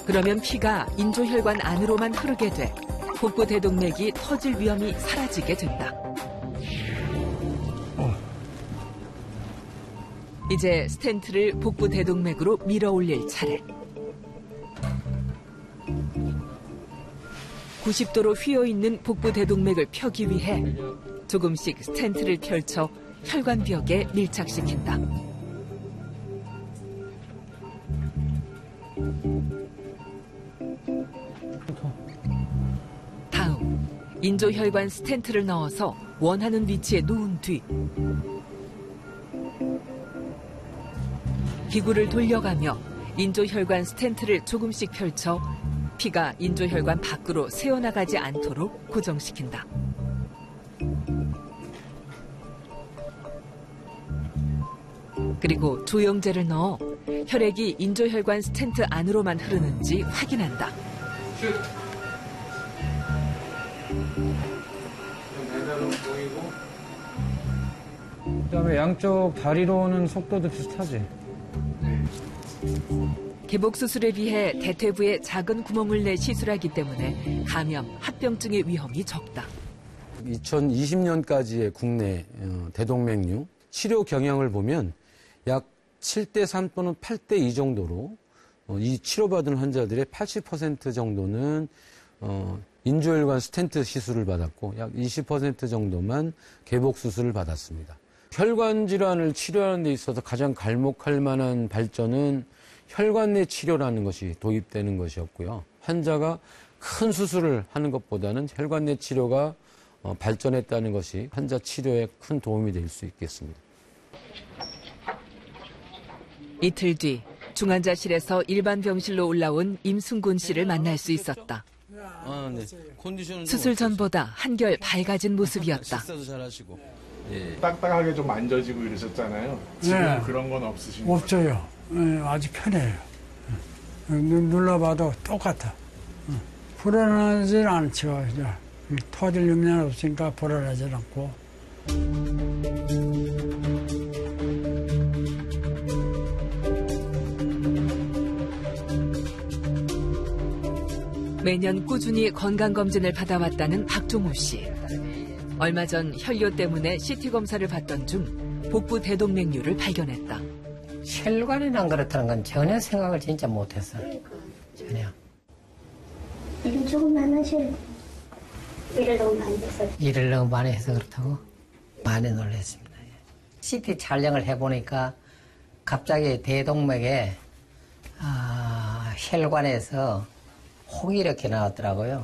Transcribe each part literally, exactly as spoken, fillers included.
그러면 피가 인조혈관 안으로만 흐르게 돼 복부 대동맥이 터질 위험이 사라지게 된다. 어. 이제 스텐트를 복부 대동맥으로 밀어 올릴 차례. 구십 도로 휘어있는 복부 대동맥을 펴기 위해 조금씩 스텐트를 펼쳐 혈관벽에 밀착시킨다. 다음, 인조혈관 스텐트를 넣어서 원하는 위치에 놓은 뒤 기구를 돌려가며 인조혈관 스텐트를 조금씩 펼쳐 피가 인조혈관 밖으로 새어나가지 않도록 고정시킨다. 그리고 조영제를 넣어 혈액이 인조혈관 스텐트 안으로만 흐르는지 확인한다. 그다음에 양쪽 다리로 오는 속도도 비슷하지. 개복 수술에 비해 대퇴부에 작은 구멍을 내 시술하기 때문에 감염, 합병증의 위험이 적다. 이천이십 년까지의 국내 대동맥류 치료 경향을 보면 약 칠 대 삼 또는 팔 대 이 정도로 이 치료받은 환자들의 팔십 퍼센트 정도는 인조혈관 스텐트 시술을 받았고 약 이십 퍼센트 정도만 개복 수술을 받았습니다. 혈관 질환을 치료하는 데 있어서 가장 갈목할 만한 발전은 혈관 내 치료라는 것이 도입되는 것이었고요. 환자가 큰 수술을 하는 것보다는 혈관 내 치료가 발전했다는 것이 환자 치료에 큰 도움이 될 수 있겠습니다. 이틀 뒤 중환자실에서 일반 병실로 올라온 임승곤 씨를 만날 수 있었다. 아, 네. 컨디션은 수술 전보다 한결 밝아진 모습이었다. 식사도 잘하시고. 예. 딱딱하게 좀 만져지고 이러셨잖아요. 지금 네. 그런 건 없으신 거예요? 없어요. 네, 아주 편해요. 눌러봐도 똑같아. 불안하진 않죠. 터질 염려는 없으니까 불안하진 않고. 매년 꾸준히 건강검진을 받아왔다는 박종우 씨. 얼마 전 혈뇨 때문에 씨티 검사를 받던 중 복부 대동맥류를 발견했다. 혈관이란 그렇다는 건 전혀 생각을 진짜 못했어. 전혀. 일을 조금 많이 하셔요. 일을 너무 많이 해서. 일을 너무 많이 해서 그렇다고? 많이 놀랐습니다. 씨티 촬영을 해보니까 갑자기 대동맥에 아, 혈관에서 혹이 이렇게 나왔더라고요.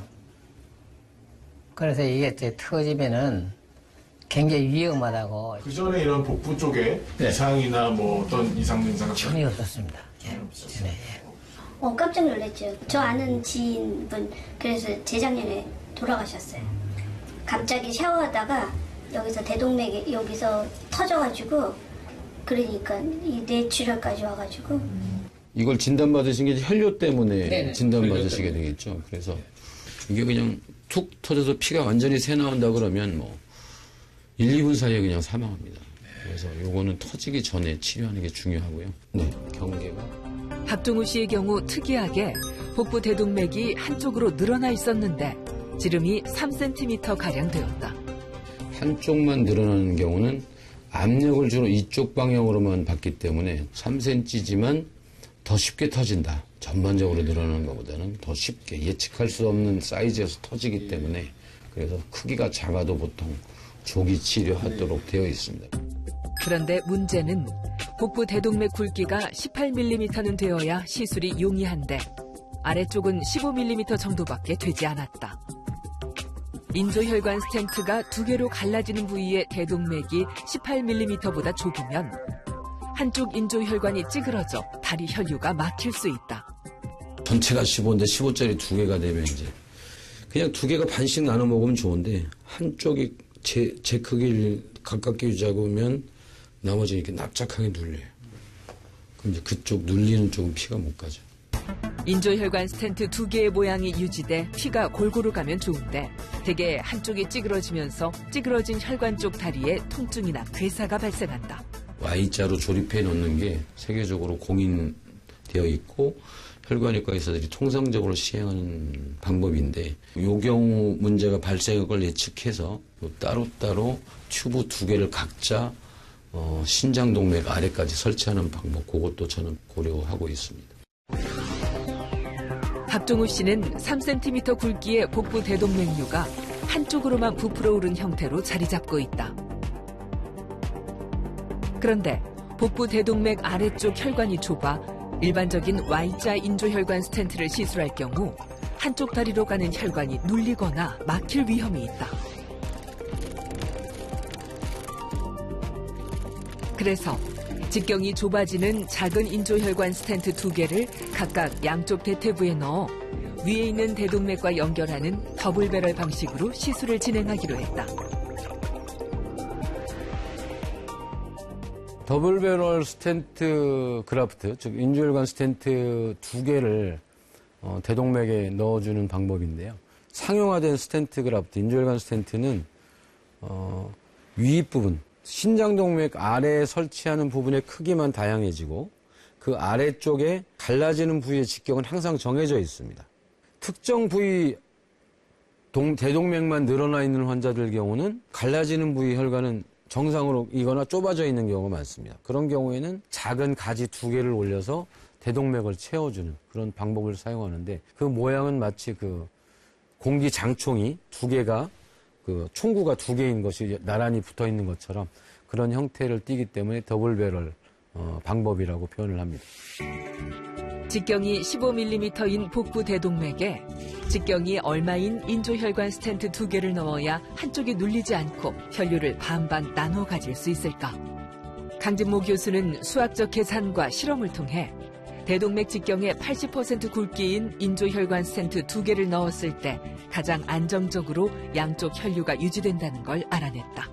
그래서 이게 터지면은 굉장히 위험하다고. 그 전에 이런 복부 쪽에 네. 이상이나 뭐 어떤 이상 증상 전혀 없었습니다. 예. 전혀, 예. 어, 깜짝 놀랐죠. 저 아는 지인분, 그래서 재작년에 돌아가셨어요. 갑자기 샤워하다가 여기서 대동맥이 여기서 터져가지고, 그러니까 이 뇌출혈까지 와가지고. 이걸 진단받으신 게 혈뇨 때문에 네네. 진단받으시게 되겠죠. 그래서 이게 그냥 툭 터져서 피가 완전히 새 나온다 그러면 뭐 일, 이 분 사이에 그냥 사망합니다. 그래서 요거는 터지기 전에 치료하는 게 중요하고요. 네, 경계가. 박종우 씨의 경우 특이하게 복부 대동맥이 한쪽으로 늘어나 있었는데 지름이 삼 센티미터가량 되었다. 한쪽만 늘어나는 경우는 압력을 주로 이쪽 방향으로만 받기 때문에 삼 센티미터지만 더 쉽게 터진다. 전반적으로 늘어나는 것보다는 더 쉽게 예측할 수 없는 사이즈에서 터지기 때문에 그래서 크기가 작아도 보통 조기 치료하도록 되어 있습니다. 그런데 문제는 복부 대동맥 굵기가 십팔 밀리미터는 되어야 시술이 용이한데 아래쪽은 십오 밀리미터 정도밖에 되지 않았다. 인조혈관 스텐트가 두 개로 갈라지는 부위의 대동맥이 십팔 밀리미터보다 좁으면 한쪽 인조혈관이 찌그러져 다리 혈류가 막힐 수 있다. 전체가 십오인데 십오짜리 두 개가 되면 이제 그냥 두 개가 반씩 나눠 먹으면 좋은데 한쪽이 제, 제 크기를 가깝게 유지하고 오면 나머지 이렇게 납작하게 눌려요. 그럼 이제 그쪽 눌리는 쪽은 피가 못 가죠. 인조혈관 스텐트 두 개의 모양이 유지돼 피가 골고루 가면 좋은데 대개 한쪽이 찌그러지면서 찌그러진 혈관 쪽 다리에 통증이나 괴사가 발생한다. Y자로 조립해 놓는 게 세계적으로 공인되어 있고 혈관외과 의사들이 통상적으로 시행하는 방법인데 이 경우 문제가 발생할 걸 예측해서 따로따로 튜브 두 개를 각자 어, 신장동맥 아래까지 설치하는 방법, 그것도 저는 고려하고 있습니다. 박종우 씨는 삼 센티미터 굵기의 복부 대동맥류가 한쪽으로만 부풀어 오른 형태로 자리 잡고 있다. 그런데 복부 대동맥 아래쪽 혈관이 좁아 일반적인 Y자 인조혈관 스텐트를 시술할 경우 한쪽 다리로 가는 혈관이 눌리거나 막힐 위험이 있다. 그래서 직경이 좁아지는 작은 인조혈관 스텐트 두 개를 각각 양쪽 대퇴부에 넣어 위에 있는 대동맥과 연결하는 더블 배럴 방식으로 시술을 진행하기로 했다. 더블 배럴 스텐트 그라프트, 즉 인조혈관 스텐트 두 개를 어, 대동맥에 넣어주는 방법인데요. 상용화된 스텐트 그라프트, 인조혈관 스텐트는 어, 윗부분, 신장동맥 아래에 설치하는 부분의 크기만 다양해지고 그 아래쪽에 갈라지는 부위의 직경은 항상 정해져 있습니다. 특정 부위 동, 대동맥만 늘어나 있는 환자들 경우는 갈라지는 부위 혈관은 정상으로 이거나 좁아져 있는 경우가 많습니다. 그런 경우에는 작은 가지 두 개를 올려서 대동맥을 채워주는 그런 방법을 사용하는데 그 모양은 마치 그 공기 장총이 두 개가 그 총구가 두 개인 것이 나란히 붙어 있는 것처럼 그런 형태를 띠기 때문에 더블 배럴 어, 방법이라고 표현을 합니다. 직경이 십오 밀리미터인 복부 대동맥에 직경이 얼마인 인조혈관 스텐트 두 개를 넣어야 한쪽이 눌리지 않고 혈류를 반반 나눠 가질 수 있을까? 강진모 교수는 수학적 계산과 실험을 통해 대동맥 직경의 팔십 퍼센트 굵기인 인조혈관 스텐트 두 개를 넣었을 때 가장 안정적으로 양쪽 혈류가 유지된다는 걸 알아냈다.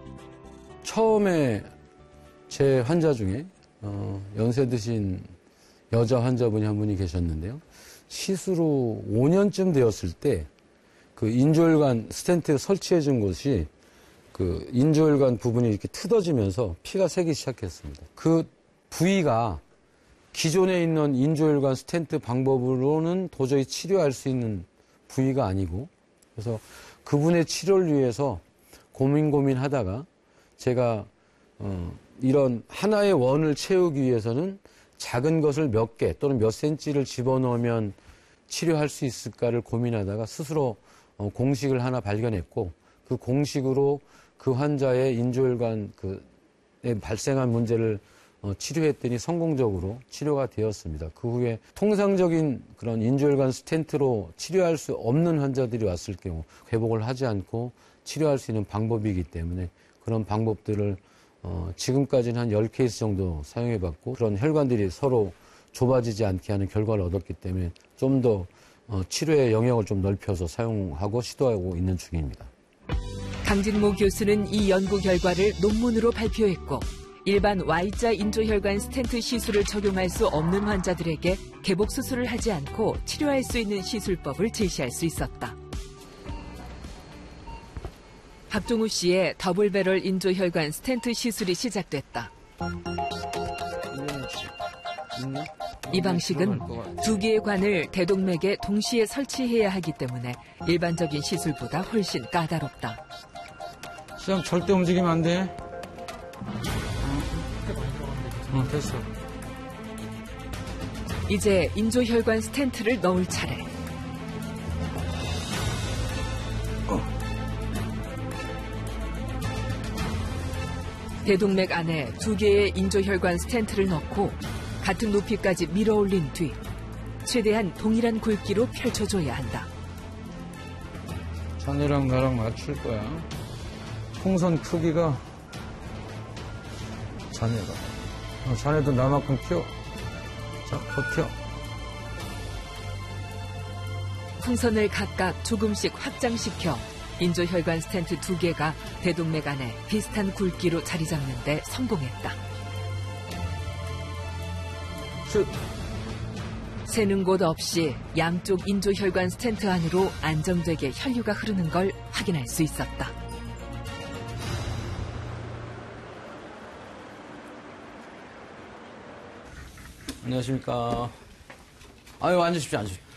처음에 제 환자 중에 어, 연세 드신 여자 환자분이 한 분이 계셨는데요. 시술 후 오 년쯤 되었을 때 그 인조혈관 스텐트 설치해 준 곳이 그 인조혈관 부분이 이렇게 뜯어지면서 피가 새기 시작했습니다. 그 부위가 기존에 있는 인조혈관 스텐트 방법으로는 도저히 치료할 수 있는 부위가 아니고 그래서 그분의 치료를 위해서 고민 고민하다가 제가 어, 이런 하나의 원을 채우기 위해서는 작은 것을 몇 개 또는 몇 센치를 집어넣으면 치료할 수 있을까를 고민하다가 스스로 어, 공식을 하나 발견했고 그 공식으로 그 환자의 인조혈관 그에 발생한 문제를 어, 치료했더니 성공적으로 치료가 되었습니다. 그 후에 통상적인 그런 인조혈관 스텐트로 치료할 수 없는 환자들이 왔을 경우 회복을 하지 않고 치료할 수 있는 방법이기 때문에 그런 방법들을 어, 지금까지는 한 십 케이스 정도 사용해봤고 그런 혈관들이 서로 좁아지지 않게 하는 결과를 얻었기 때문에 좀 더 어, 치료의 영역을 좀 넓혀서 사용하고 시도하고 있는 중입니다. 강진모 교수는 이 연구 결과를 논문으로 발표했고 일반 Y자 인조혈관 스텐트 시술을 적용할 수 없는 환자들에게 개복 수술을 하지 않고 치료할 수 있는 시술법을 제시할 수 있었다. 박종우 씨의 더블 배럴 인조혈관 스텐트 시술이 시작됐다. 이 방식은 두 개의 관을 대동맥에 동시에 설치해야 하기 때문에 일반적인 시술보다 훨씬 까다롭다. 시장 절대 움직이면 안 돼. 어, 됐어. 이제 인조혈관 스텐트를 넣을 차례. 대동맥 안에 두 개의 인조혈관 스텐트를 넣고 같은 높이까지 밀어 올린 뒤 최대한 동일한 굵기로 펼쳐줘야 한다. 자네랑 나랑 맞출 거야. 풍선 크기가 자네가. 어, 자네도 나만큼 키워. 자, 버텨. 풍선을 각각 조금씩 확장시켜 인조혈관 스텐트 두 개가 대동맥 안에 비슷한 굵기로 자리 잡는 데 성공했다. 슛! 새는 곳 없이 양쪽 인조혈관 스텐트 안으로 안정되게 혈류가 흐르는 걸 확인할 수 있었다. 안녕하십니까. 아유, 앉으십시오, 앉으십시오.